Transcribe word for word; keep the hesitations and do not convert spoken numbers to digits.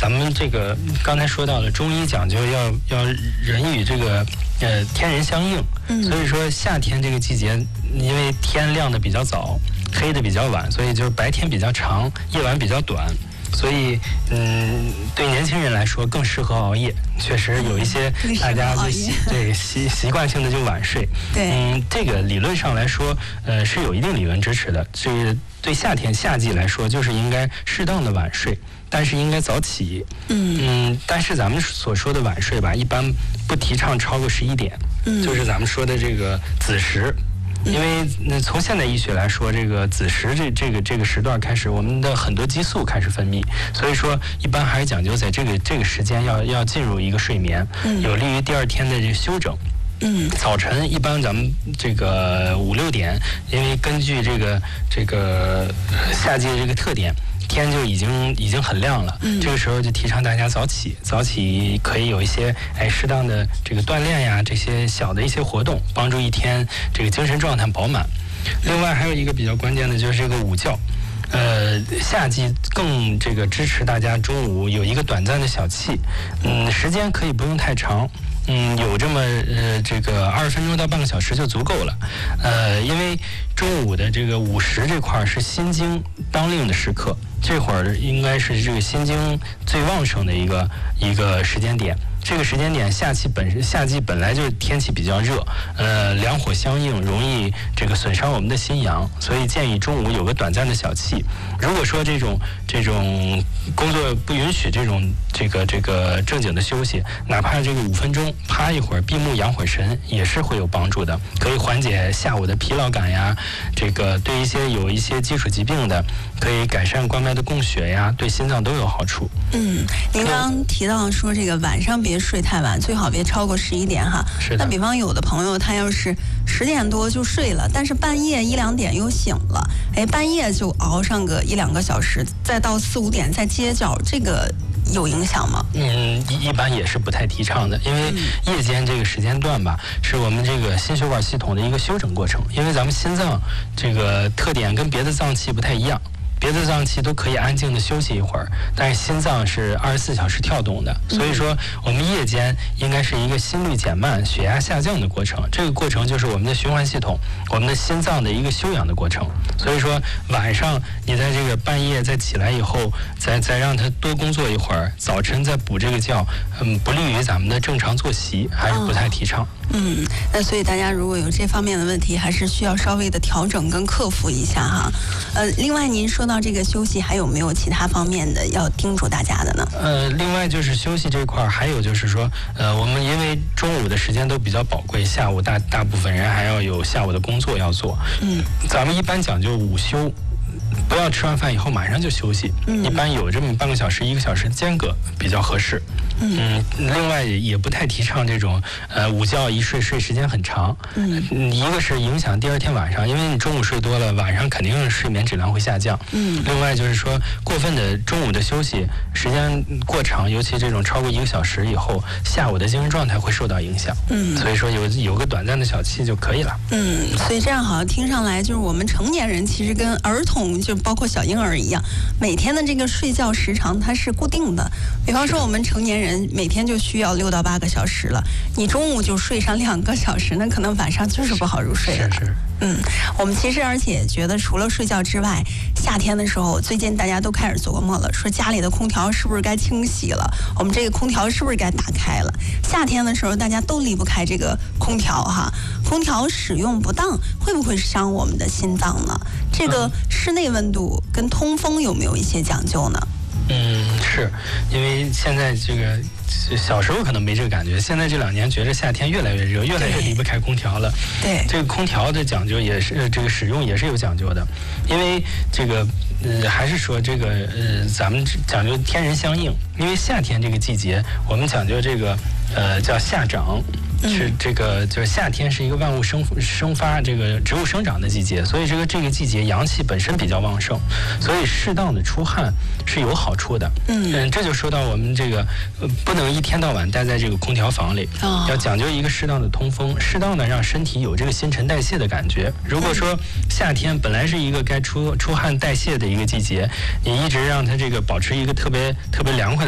咱们这个刚才说到了，中医讲究要要人与这个呃天人相应， 嗯， 所以说夏天这个季节，因为天亮的比较早，黑的比较晚，所以就是白天比较长，夜晚比较短。所以，嗯，对年轻人来说更适合熬夜。确实有一些大家就习对习习惯性的就晚睡。 对， 嗯，这个理论上来说，呃，是有一定理论支持的。这个对夏天夏季来说，就是应该适当的晚睡，但是应该早起。 嗯嗯，但是咱们所说的晚睡吧，一般不提倡超过十一点。 嗯， 就是咱们说的这个子时。因为那从现代医学来说，这个子时这这个这个时段开始，我们的很多激素开始分泌，所以说一般还是讲究在这个这个时间要要进入一个睡眠，有利于第二天的这个休整。 嗯， 早晨一般咱们这个五六点，因为根据这个这个夏季的这个特点。天就已经已经很亮了， 嗯， 这个时候就提倡大家早起，早起可以有一些哎适当的这个锻炼呀，这些小的一些活动，帮助一天这个精神状态饱满。另外还有一个比较关键的就是这个午觉，呃，夏季更这个支持大家中午有一个短暂的小憩，嗯，时间可以不用太长。嗯，有这么呃这个二十分钟到半个小时就足够了，呃，因为中午的这个午时这块是心经当令的时刻，这会儿应该是这个心经最旺盛的一个一个时间点。这个时间点，夏季本身夏季本来就是天气比较热，呃，两火相应，容易这个损伤我们的心阳，所以建议中午有个短暂的小憩。如果说这种这种工作不允许这种这个这个正经的休息，哪怕这个五分钟趴一会儿，闭目养会神，也是会有帮助的，可以缓解下午的疲劳感呀。这个对一些有一些基础疾病的，可以改善冠脉的供血呀，对心脏都有好处。 嗯，您刚刚提到说这个晚上别睡太晚，最好别超过十一点哈。 是的。 那比方有的朋友他要是十点多就睡了，但是半夜一两点又醒了，哎，半夜就熬上个一两个小时，再到四五点再接觉，这个有影响吗？ 嗯，一一般也是不太提倡的，因为夜间这个时间段吧，是我们这个心血管系统的一个休整过程。因为咱们心脏这个特点跟别的脏器不太一样。别的脏器都可以安静的休息一会儿，但是心脏是二十四小时跳动的，所以说我们夜间应该是一个心率减慢、血压下降的过程。这个过程就是我们的循环系统、我们的心脏的一个休养的过程。所以说晚上你在这个半夜再起来以后，再再让它多工作一会儿，早晨再补这个觉，嗯，不利于咱们的正常作息，还是不太提倡。 嗯，那所以大家如果有这方面的问题，还是需要稍微的调整跟克服一下哈。呃，另外您说到这个休息，还有没有其他方面的要叮嘱大家的呢？ 呃，另外就是休息这块儿，还有就是说，呃，我们因为中午的时间都比较宝贵，下午大大部分人还要有下午的工作要做。嗯，咱们一般讲究午休。不要吃完饭以后马上就休息，嗯、一般有这么半个小时、一个小时间隔比较合适。嗯，另外也不太提倡这种呃午觉一睡睡时间很长。嗯，一个是影响第二天晚上，因为你中午睡多了，晚上肯定睡眠质量会下降。嗯，另外就是说过分的中午的休息时间过长，尤其这种超过一个小时以后，下午的精神状态会受到影响。嗯，所以说有有个短暂的小憩就可以了。 嗯，所以这样好像听上来就是我们成年人其实跟儿童就包括小婴儿一样，每天的这个睡觉时长它是固定的。比方说我们成年人每天就需要六到八个小时了，你中午就睡上两个小时，那可能晚上就是不好入睡了。 是是。 嗯，我们其实而且觉得除了睡觉之外，夏天的时候，最近大家都开始琢磨了，说家里的空调是不是该清洗了，我们这个空调是不是该打开了。夏天的时候大家都离不开这个空调哈，空调使用不当会不会伤我们的心脏呢？这个室内温度跟通风有没有一些讲究呢？ 嗯，是因为现在这个小时候可能没这个感觉，现在这两年觉得夏天越来越热，越来越离不开空调了。 对，这个空调的讲究也是，这个使用也是有讲究的，因为这个呃，还是说这个呃，咱们讲究天人相应，因为夏天这个季节，我们讲究这个呃叫夏长。是这个，就是夏天是一个万物生生发、这个植物生长的季节，所以这个这个季节阳气本身比较旺盛，所以适当的出汗是有好处的。嗯嗯，这就说到我们这个、呃、不能一天到晚待在这个空调房里，哦、要讲究一个适当的通风，适当的让身体有这个新陈代谢的感觉。如果说夏天本来是一个该出出汗代谢的一个季节，你一直让它这个保持一个特别特别凉快的